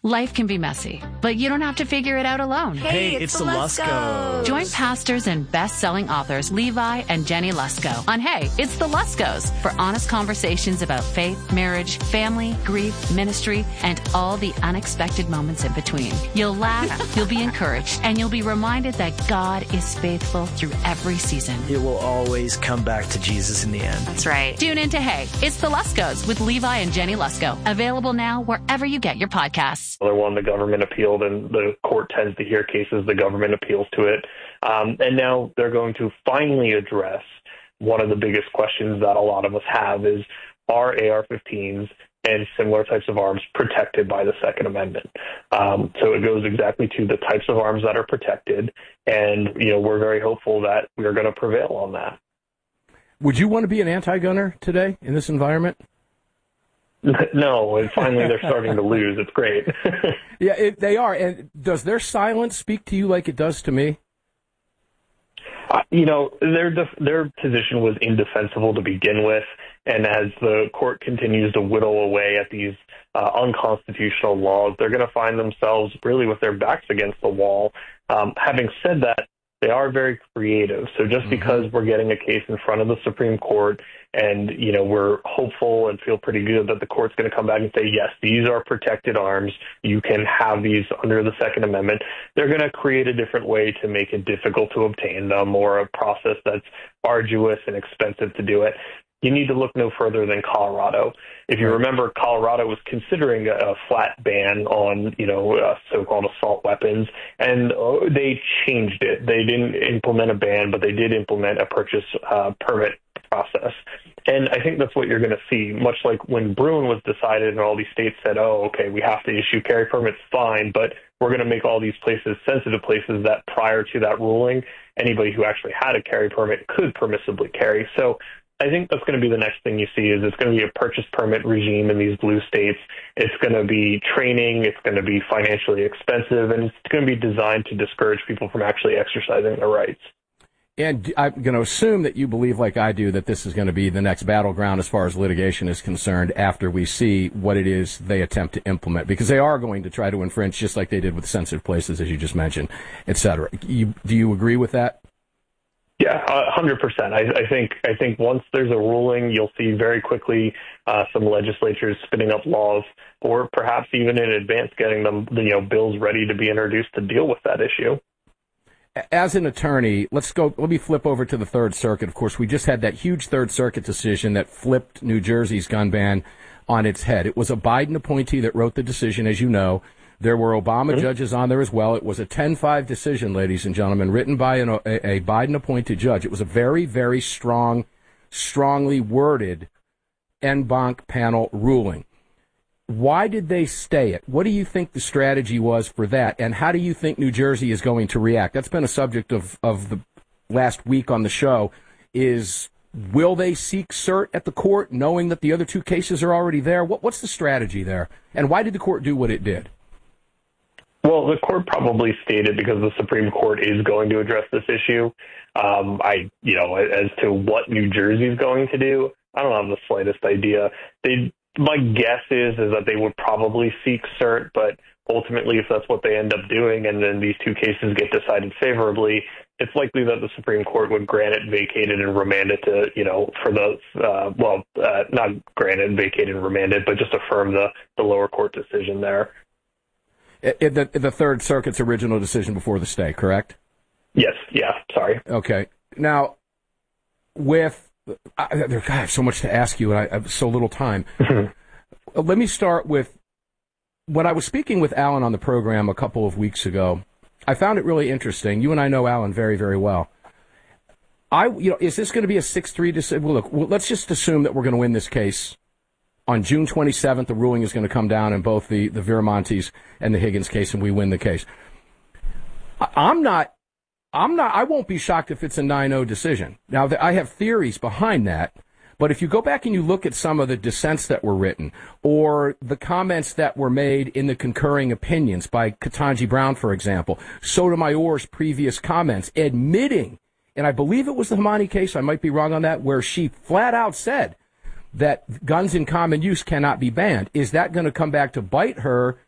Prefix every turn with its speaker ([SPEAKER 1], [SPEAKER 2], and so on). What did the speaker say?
[SPEAKER 1] Life can be messy, but you don't have to figure it out alone.
[SPEAKER 2] Hey, it's the Luskos.
[SPEAKER 1] Join pastors and best-selling authors Levi and Jenny Lusko on Hey, It's the Luskos for honest conversations about faith, marriage, family, grief, ministry, and all the unexpected moments in between. You'll laugh, you'll be encouraged, and you'll be reminded that God is faithful through every season.
[SPEAKER 2] It will always come back to Jesus in the end.
[SPEAKER 1] That's right. Tune in to Hey, It's the Luskos with Levi and Jenny Lusko. Available now wherever you get your podcasts.
[SPEAKER 3] Another one, the government appealed, and the court tends to hear cases, the government appeals to it. And now they're going to finally address one of the biggest questions that a lot of us have is, are AR-15s and similar types of arms protected by the Second Amendment? So it goes exactly to the types of arms that are protected, and we're very hopeful that we are going to prevail on that.
[SPEAKER 4] Would you want to be an anti-gunner today in this environment?
[SPEAKER 3] No, and finally they're starting to lose. It's great.
[SPEAKER 4] Yeah, they are. And does their silence speak to you like it does to me?
[SPEAKER 3] Their position was indefensible to begin with, and as the court continues to whittle away at these unconstitutional laws, they're going to find themselves really with their backs against the wall. Having said that, they are very creative. So just because we're getting a case in front of the Supreme Court and, we're hopeful and feel pretty good that the court's going to come back and say, yes, these are protected arms, you can have these under the Second Amendment, they're going to create a different way to make it difficult to obtain them or a process that's arduous and expensive to do it. You need to look no further than Colorado. If you remember, Colorado was considering a flat ban on, so-called assault weapons, and they changed it. They didn't implement a ban, but they did implement a purchase permit process. And I think that's what you're going to see, much like when Bruin was decided and all these states said, oh, okay, we have to issue carry permits, fine, but we're going to make all these places sensitive places that prior to that ruling, anybody who actually had a carry permit could permissibly carry. So I think that's going to be the next thing you see is it's going to be a purchase permit regime in these blue states. It's going to be training. It's going to be financially expensive, and it's going to be designed to discourage people from actually exercising their rights.
[SPEAKER 4] And I'm going to assume that you believe, like I do, that this is going to be the next battleground as far as litigation is concerned after we see what it is they attempt to implement, because they are going to try to infringe just like they did with sensitive places, as you just mentioned, et cetera. Do you agree with that?
[SPEAKER 3] Yeah, 100%. I think once there's a ruling, you'll see very quickly some legislatures spinning up laws, or perhaps even in advance getting them, bills ready to be introduced to deal with that issue.
[SPEAKER 4] As an attorney, let me flip over to the Third Circuit. Of course, we just had that huge Third Circuit decision that flipped New Jersey's gun ban on its head. It was a Biden appointee that wrote the decision, as you know. There were Obama judges on there as well. It was a 10-5 decision, ladies and gentlemen, written by a Biden-appointed judge. It was a very, very strongly worded en banc panel ruling. Why did they stay it? What do you think the strategy was for that, and how do you think New Jersey is going to react? That's been a subject of the last week on the show, is will they seek cert at the court, knowing that the other two cases are already there? What's the strategy there, and why did the court do what it did?
[SPEAKER 3] Well, the court probably stated because the Supreme Court is going to address this issue. As to what New Jersey is going to do, I don't have the slightest idea. My guess is that they would probably seek cert, but ultimately, if that's what they end up doing, and then these two cases get decided favorably, it's likely that the Supreme Court would grant it, vacate it, and remand it to, not grant it, vacate it, and remand it, but just affirm the lower court decision there.
[SPEAKER 4] The Third Circuit's original decision before the stay, correct?
[SPEAKER 3] Yes. Yeah. Sorry.
[SPEAKER 4] Okay. Now, I have so much to ask you, and I have so little time. Let me start with, when I was speaking with Alan on the program a couple of weeks ago, I found it really interesting. You and I know Alan very, very well. Is this going to be a 6-3 decision? Well, look, let's just assume that we're going to win this case. On June 27th, the ruling is going to come down in both the Viramontes and the Higgins case, and we win the case. I won't be shocked if it's a 9-0 decision. Now, I have theories behind that, but if you go back and you look at some of the dissents that were written, or the comments that were made in the concurring opinions by Ketanji Brown, for example, Sotomayor's previous comments admitting, and I believe it was the Hamani case, I might be wrong on that, where she flat out said that guns in common use cannot be banned. Is that going to come back to bite her